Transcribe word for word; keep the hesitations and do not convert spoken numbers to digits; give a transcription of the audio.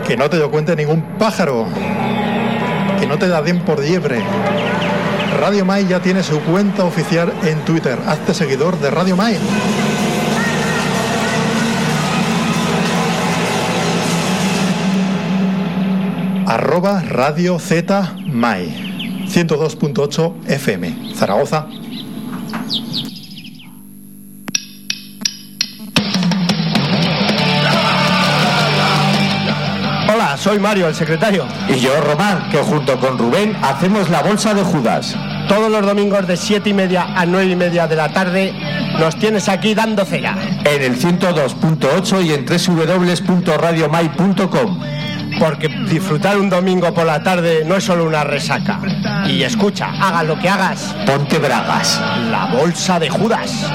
Que no te lo cuente ningún pájaro. Que no te da bien por liebre. Radio Mai ya tiene su cuenta oficial en Twitter. Hazte seguidor de Radio Mai. Arroba Radio Z Mai. ciento dos punto ocho F M. Zaragoza. Hola, soy Mario, el secretario. Y yo, Román, que junto con Rubén hacemos la bolsa de Judas. Todos los domingos de siete y media a nueve y media de la tarde nos tienes aquí dando cera. En el ciento dos punto ocho y en doble u doble u doble u punto radio mai punto com. Porque disfrutar un domingo por la tarde no es solo una resaca. Y escucha, hagas lo que hagas, ponte bragas. La bolsa de Judas.